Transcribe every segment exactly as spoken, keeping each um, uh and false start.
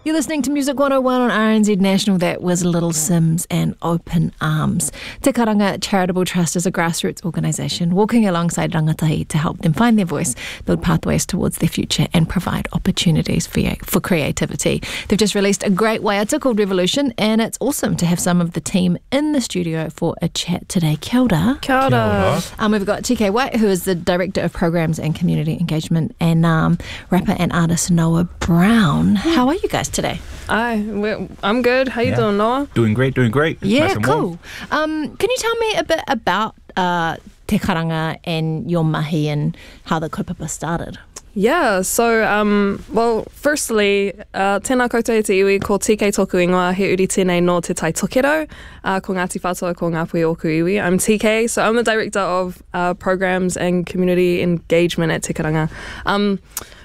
You're listening to Music one oh one on R N Z National. That was Little Sims and Open Arms. Te Karanga Charitable Trust is a grassroots organisation working alongside rangatahi to help them find their voice, build pathways towards their future and provide opportunities for, for creativity. They've just released a great waiata called Revolution, and it's awesome to have some of the team in the studio for a chat today. Kia ora. Kia ora. Kia ora. Um, we've got T K White, who is the Director of Programs and Community Engagement, and um, rapper and artist Noah Brown. How are you guys today? Hi, I'm good. How you yeah. doing, Noah? Doing great, doing great. Yeah, nice cool. Um, can you tell me a bit about uh, Te Karanga and your mahi and how the kaupapa started? Yeah, so, um, well, firstly, uh, tēnā koutou e te iwi ko T K Toku Ingoa, he uri tēnei no te tai tokero, uh, ko Ngāti Whātua, ko Ngāpuhi Oku Iwi. I'm T K, so I'm the Director of uh, Programs and Community Engagement at Te Karanga. Um,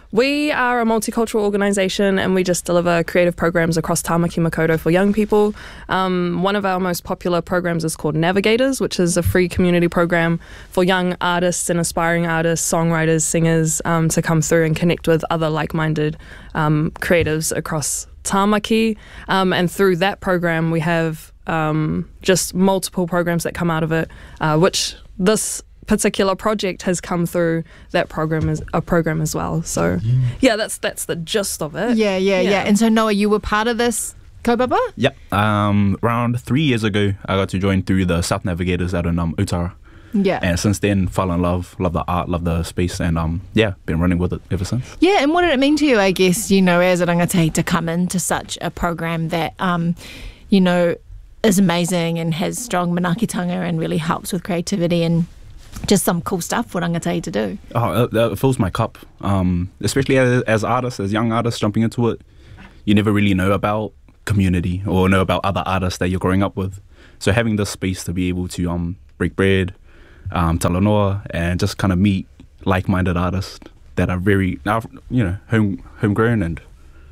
We are a multicultural organisation and we just deliver creative programs across Tāmaki Makaurau for young people. Um, one of our most popular programs is called Navigators, which is a free community program for young artists and aspiring artists, songwriters, singers um, to come through and connect with other like-minded um, creatives across Tāmaki. Um, and through that program we have um, just multiple programs that come out of it, uh, which this particular project has come through that program as a program as well. So mm. yeah, that's that's the gist of it. Yeah, yeah, yeah. yeah. And so Noah, you were part of this kaupapa? Yep. Um, around three years ago, I got to join through the South Navigators out in um, Utara. Yeah. And since then, fell in love, love the art, love the space, and um, yeah, been running with it ever since. Yeah, and what did it mean to you, I guess, you know, as a rangatahi to come into such a program that, um, you know, is amazing and has strong manakitanga and really helps with creativity and just some cool stuff for rangatahi to do? Oh, it, it fills my cup. Um, especially as, as artists, as young artists jumping into it, you never really know about community or know about other artists that you're growing up with. So having this space to be able to um, break bread, um, talanoa, and just kind of meet like-minded artists that are very, you know, home homegrown and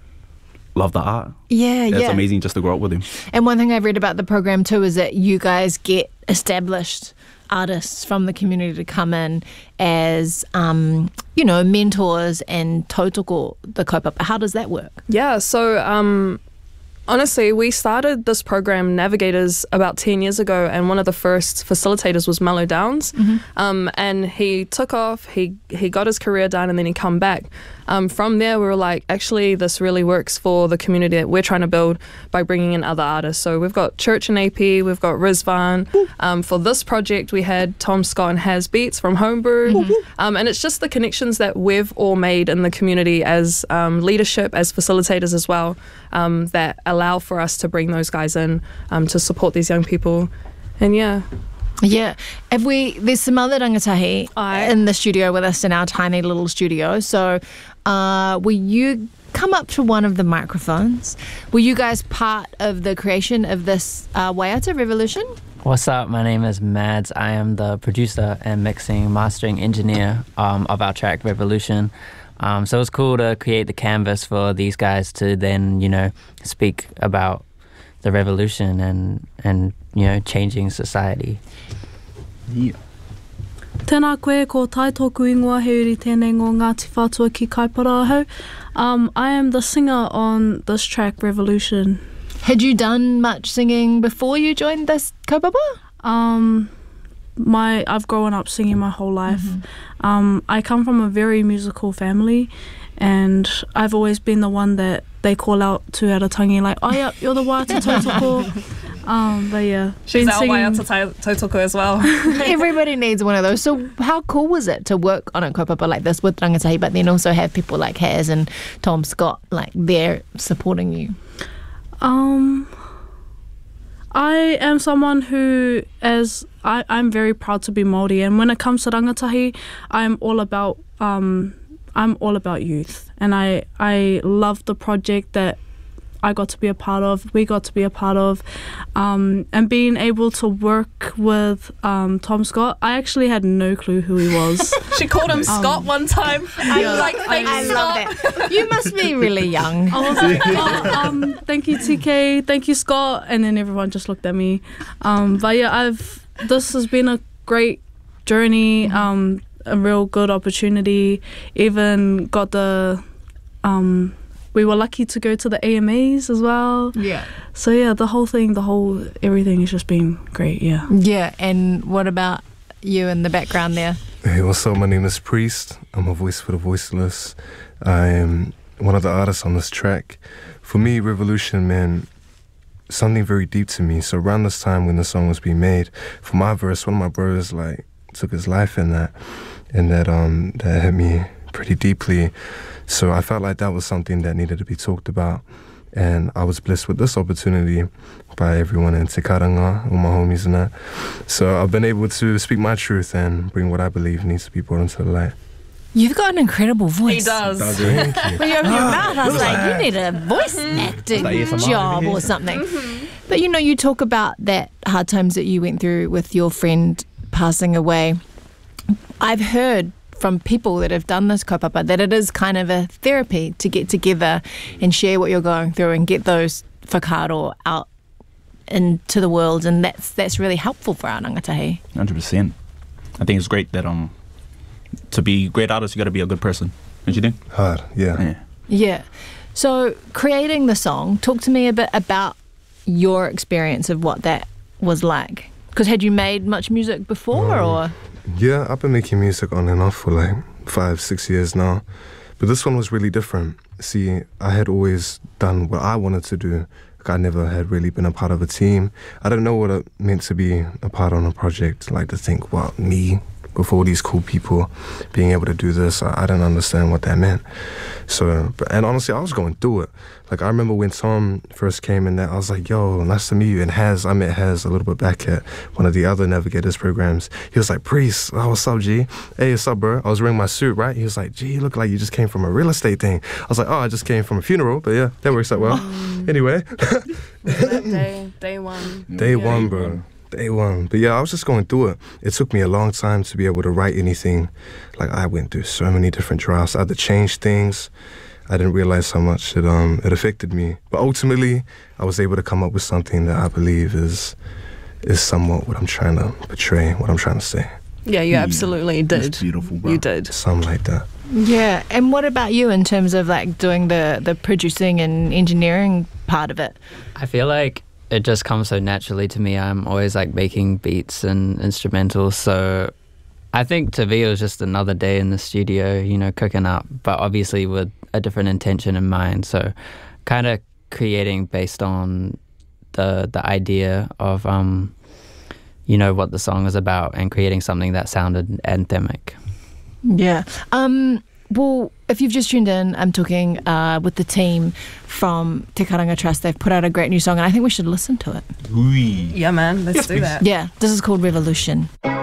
love the art. Yeah, it's yeah. It's amazing just to grow up with them. And one thing I've read about the program too is that you guys get established artists from the community to come in as, um, you know, mentors and tautoko the kaupapa. How does that work? Yeah, so um, honestly, we started this program, Navigators, about ten years ago, and one of the first facilitators was Mellow Downs. Mm-hmm. Um, and he took off, he, he got his career done, and then he come back. Um, from there, we were like, actually, this really works for the community that we're trying to build by bringing in other artists. So we've got Church and A P, we've got Rizvan. Um, for this project, we had Tom Scott and Has Beats from Homebrew. Mm-hmm. Um, and it's just the connections that we've all made in the community as um, leadership, as facilitators as well, um, that allow for us to bring those guys in um, to support these young people. And yeah. Yeah. If we, there's some other rangatahi Aye. in the studio with us in our tiny little studio. So uh, will you come up to one of the microphones? Were you guys part of the creation of this uh, waiata Revolution? What's up? My name is Mads. I am the producer and mixing, mastering engineer um, of our track Revolution. Um, so it's cool to create the canvas for these guys to then, you know, speak about the revolution and, and you know, changing society. Yeah. Tēnā koe ko Tai Toku Ingoa, he uri tēnei ngō Ngāti Whātua ki Kaipara ahau. Um, I am the singer on this track, Revolution. Had you done much singing before you joined this kaupapa? Um, my I've grown up singing my whole life. Mm-hmm. Um, I come from a very musical family, and I've always been the one that they call out to Aratangi, like, oh yeah, you're the waiata tautoko. um, but yeah. She's been our singing... waiata tautoko as well. Everybody needs one of those. So how cool was it to work on a kaupapa like this with rangatahi, but then also have people like Haz and Tom Scott, like, there supporting you? Um, I am someone who, as I, I'm very proud to be Māori, and when it comes to rangatahi, I'm all about um, I'm all about youth, and I I love the project that I got to be a part of, we got to be a part of, um, and being able to work with um, Tom Scott. I actually had no clue who he was. She called him um, Scott one time. I yeah. was like, thanks, I Scott. love that. You must be really young. I was like, oh, um, thank you, T K, thank you, Scott, and then everyone just looked at me. Um, but yeah, I've this has been a great journey, um, a real good opportunity. Even got the um, we were lucky to go to the A M As as well. Yeah. So yeah, the whole thing, the whole everything has just been great. Yeah. Yeah, and what about you in the background there? Hey, what's up? My name is Priest. I'm a voice for the voiceless. I am one of the artists on this track. For me, Revolution meant something very deep to me. So around this time when the song was being made, for my verse, one of my brothers like took his life in that, and that um that hit me pretty deeply. So I felt like that was something that needed to be talked about. And I was blessed with this opportunity by everyone in Te Karanga, all my homies and that. So I've been able to speak my truth and bring what I believe needs to be brought into the light. You've got an incredible voice. He does. Does Thank you. When you open your mouth, I was like, you need a voice acting Like A S M R job over or here. something. But you know, you talk about that hard times that you went through with your friend passing away. I've heard from people that have done this kaupapa that it is kind of a therapy to get together and share what you're going through and get those whakaaro out into the world, and that's that's really helpful for our rangatahi. one hundred percent. I think it's great that um to be great artists, you got to be a good person. Don't you think? Hard, yeah. Yeah. Yeah. So creating the song, talk to me a bit about your experience of what that was like. Because had you made much music before, Um, or? Yeah, I've been making music on and off for like five, six years now. But this one was really different. See, I had always done what I wanted to do. Like, I never had really been a part of a team. I didn't know what it meant to be a part on a project. Like to think, well, me, before these cool people being able to do this, I, I didn't understand what that meant. So, but, and honestly, I was going through it. Like, I remember when Tom first came in there, I was like, yo, nice to meet you. And Haz, I met Haz a little bit back at one of the other Navigators programs. He was like, Priest, oh, what's up, G? Hey, what's up, bro? I was wearing my suit, right? He was like, G, you look like you just came from a real estate thing. I was like, oh, I just came from a funeral. But yeah, that works out well. Anyway. That day, day one. Day Yeah. one, bro. Day one. But yeah, I was just going through it. It took me a long time to be able to write anything. Like, I went through so many different drafts. I had to change things. I didn't realize how much it um it affected me. But ultimately, I was able to come up with something that I believe is is somewhat what I'm trying to portray, what I'm trying to say. Yeah, you absolutely did. That's beautiful, bro. You did. Something like that. Yeah. And what about you in terms of like doing the, the producing and engineering part of it? I feel like it just comes so naturally to me. I'm always like making beats and instrumentals, so I think to me it was just another day in the studio, you know, cooking up, but obviously with a different intention in mind. So kind of creating based on the the idea of, um, you know, what the song is about and creating something that sounded anthemic. Yeah. Um, well, if you've just tuned in, I'm talking uh, with the team from Te Karanga Trust. They've put out a great new song, and I think we should listen to it. Ui. Yeah, man. Let's Yes, do please. that. Yeah, this is called Revolution.